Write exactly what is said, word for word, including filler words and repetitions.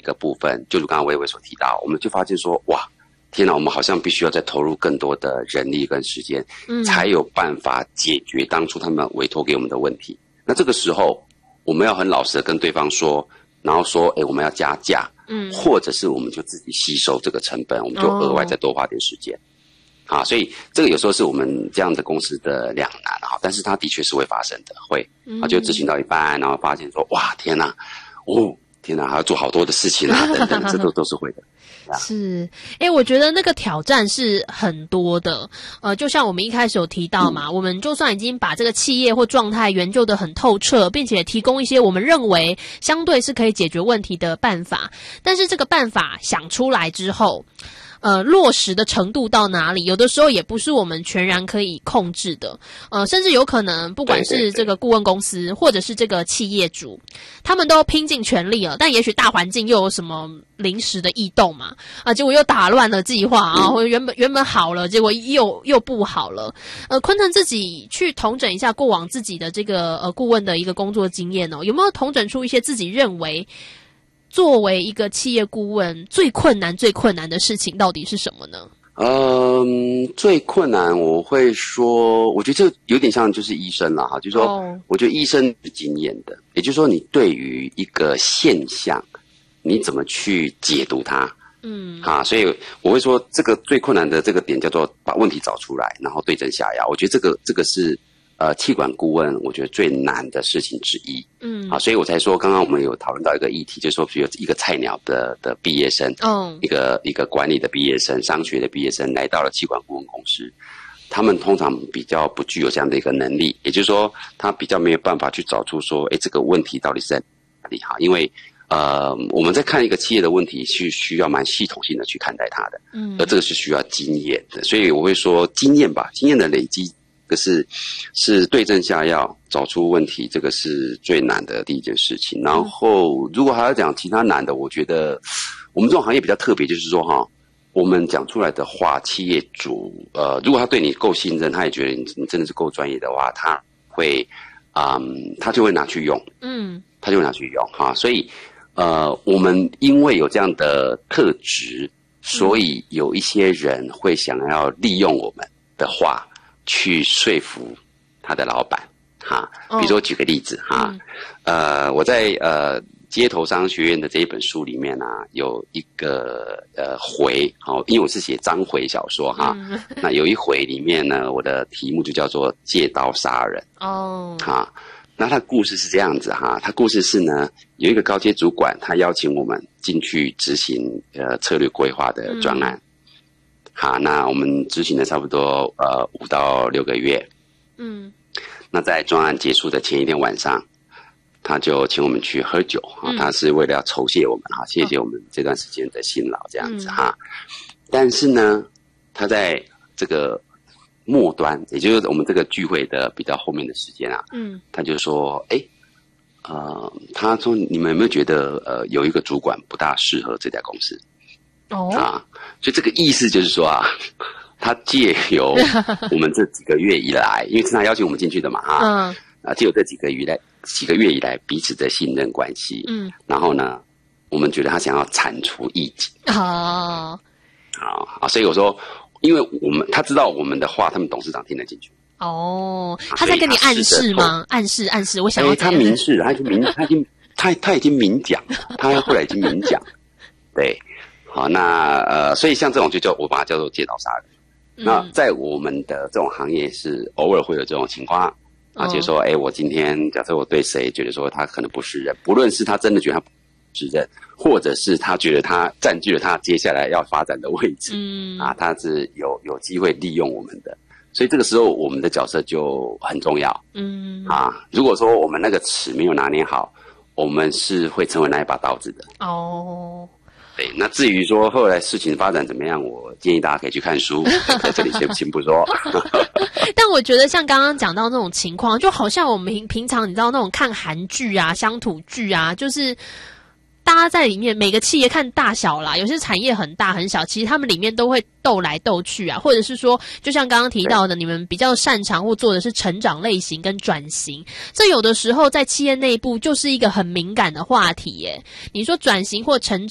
个部分，就如刚刚薇薇所提到，我们就发现说，哇，天哪，我们好像必须要再投入更多的人力跟时间，嗯，才有办法解决当初他们委托给我们的问题。那这个时候，我们要很老实的跟对方说，然后说，哎，我们要加价，嗯，或者是我们就自己吸收这个成本，我们就额外再多花点时间。哦啊，所以这个有时候是我们这样的公司的两难啊，但是它的确是会发生的，会啊，就执行到一半，然后发现说，哇，天哪，哦，天哪，还要做好多的事情啊，等等，这都都是会的。啊、 是，诶，我觉得那个挑战是很多的，呃，就像我们一开始有提到嘛，嗯、我们就算已经把这个企业或状态研究得很透彻，并且提供一些我们认为相对是可以解决问题的办法，但是这个办法想出来之后。呃，落实的程度到哪里，有的时候也不是我们全然可以控制的。呃，甚至有可能，不管是这个顾问公司，对对对或者是这个企业主，他们都拼尽全力了，但也许大环境又有什么临时的异动嘛，啊，结果又打乱了计划啊，或者原本原本好了，结果又又不好了。呃，坤腾自己去统整一下过往自己的这个呃顾问的一个工作经验哦，有没有统整出一些自己认为？作为一个企业顾问，最困难、最困难的事情到底是什么呢？ 嗯，最困难我会说，我觉得这有点像就是医生啦哈，就是说， oh. 我觉得医生是经验的，也就是说，你对于一个现象，你怎么去解读它？嗯，啊，所以我会说，这个最困难的这个点叫做把问题找出来，然后对症下药。我觉得这个这个是。呃，企管顾问，我觉得最难的事情之一，嗯，好，所以我才说，刚刚我们有讨论到一个议题，就是说，比如一个菜鸟的的毕业生，哦，一个一个管理的毕业生、商学的毕业生来到了企管顾问公司，他们通常比较不具有这样的一个能力，也就是说，他比较没有办法去找出说，哎，这个问题到底是在哪里哈？因为呃，我们在看一个企业的问题，是需要蛮系统性的去看待它的，嗯，而这个是需要经验的，所以我会说经验吧，经验的累积。这个是是对症下药，找出问题，这个是最难的第一件事情。然后，如果还要讲其他难的，我觉得我们这种行业比较特别，就是说哈，我们讲出来的话，企业主呃，如果他对你够信任，他也觉得你你真的是够专业的话，他会嗯，他就会拿去用，嗯，他就会拿去用哈。所以呃，我们因为有这样的特质，所以有一些人会想要利用我们的话。去说服他的老板，哈，比如说举个例子哈，嗯、呃，我在呃街头商学院的这一本书里面啊，有一个呃回，哦，因为我是写章回小说哈，嗯、那有一回里面呢，我的题目就叫做借刀杀人哦，哈，那他的故事是这样子哈，他故事是呢，有一个高阶主管，他邀请我们进去执行呃策略规划的专案。嗯好，那我们执行了差不多呃五到六个月，嗯，那在专案结束的前一天晚上，他就请我们去喝酒啊，嗯、他是为了要酬谢我们哈，谢谢我们这段时间的辛劳这样子哈。嗯、但是呢，他在这个末端，也就是我们这个聚会的比较后面的时间啊，嗯，他就说，哎，呃，他说你们有没有觉得呃有一个主管不大适合这家公司？哦啊，所以这个意思就是说啊，他借由我们这几个月以来，因为是他邀请我们进去的嘛，啊，嗯，啊，借由这几个月来几个月以来彼此的信任关系，嗯，然后呢，我们觉得他想要铲除异己，哦，啊啊，所以我说，因为我们他知道我们的话，他们董事长听得进去。 哦，他在跟你暗示吗？暗示暗示，我想要、欸、 他明示，他已经明，他已经他他已经明讲，他后来已经明讲，对。好，那呃，所以像这种就叫我把它叫做借刀杀人。嗯、那在我们的这种行业是偶尔会有这种情况啊，就是说，哎、欸，我今天假设我对谁觉得说他可能不是人，不论是他真的觉得他不是人，或者是他觉得他占据了他接下来要发展的位置，嗯，啊，他是有有机会利用我们的，所以这个时候我们的角色就很重要，嗯，啊，如果说我们那个尺没有拿捏好，我们是会成为那一把刀子的。哦。对，那至于说后来事情发展怎么样，我建议大家可以去看书，在这里先先不说。 但我觉得像刚刚讲到那种情况，就好像我们平平常你知道那种看韩剧啊、乡土剧啊，就是大家在里面每个企业看大小啦，有些产业很大很小，其实他们里面都会斗来斗去啊，或者是说，就像刚刚提到的，你们比较擅长或做的是成长类型跟转型，这有的时候在企业内部就是一个很敏感的话题耶。你说转型或成